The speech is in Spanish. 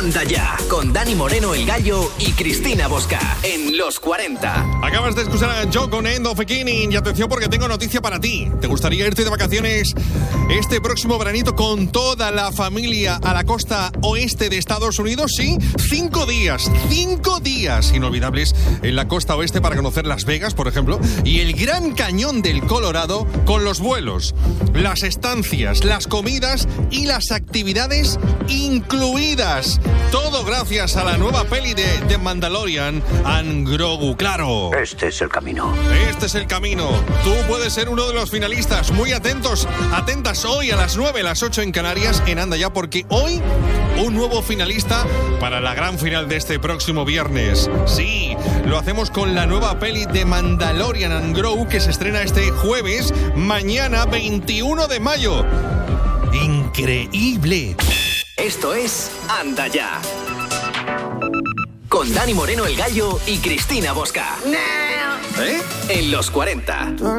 Anda Ya, con Dani Moreno el Gallo y Cristina Bosca, en Los 40. Acabas de escuchar a Joe con End of Beginning. Y atención, porque tengo noticia para ti. ¿Te gustaría irte de vacaciones este próximo veranito con toda la familia a la costa oeste de Estados Unidos? Sí, 5 días inolvidables en la costa oeste para conocer Las Vegas, por ejemplo, y el Gran Cañón del Colorado, con los vuelos, las estancias, las comidas y las actividades incluidas. Todo gracias a la nueva peli de The Mandalorian and Grogu. Claro, este es el camino. Este es el camino. Tú puedes ser uno de los finalistas. Muy atentos, atentas hoy a las 9, las 8 en Canarias, en Anda Ya, porque hoy un nuevo finalista para la gran final de este próximo viernes. Sí, lo hacemos con la nueva peli de Mandalorian and Grogu, que se estrena este jueves, mañana 21 de mayo. ¡Increíble! Esto es Anda Ya, con Dani Moreno el Gallo y Cristina Bosca. En Los 40.